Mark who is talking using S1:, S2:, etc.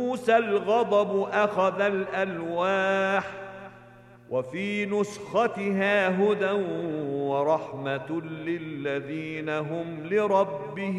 S1: موسى الغضب أخذ الألواح وفي نسختها هدى ورحمة للذين هم لربهم